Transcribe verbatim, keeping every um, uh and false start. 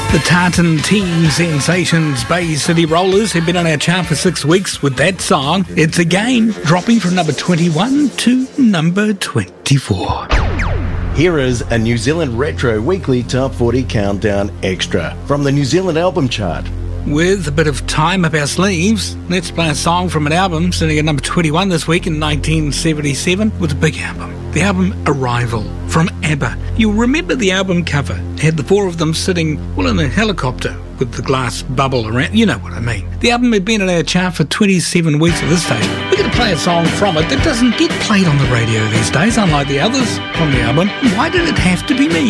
The Tartan Team Sensations Bay City Rollers have been on our chart for six weeks with that song. It's again dropping from number twenty-one to number twenty-four. Here is a New Zealand Retro Weekly Top forty Countdown Extra from the New Zealand Album Chart. With a bit of time up our sleeves, let's play a song from an album sitting at number twenty-one this week in nineteen seventy-seven with a big album. The album Arrival from ABBA. You'll remember the album cover. It had the four of them sitting, well, in a helicopter with the glass bubble around. You know what I mean. The album had been on our chart for twenty-seven weeks at this stage. We're going to play a song from it that doesn't get played on the radio these days, unlike the others from the album. Why did it have to be me?